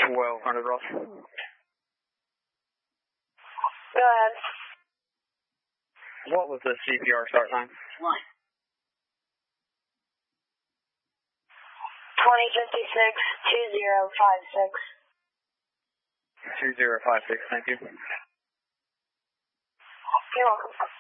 1200 Ross. Go ahead. What was the CPR start time? 2056-2056. 2056, thank you. You're welcome.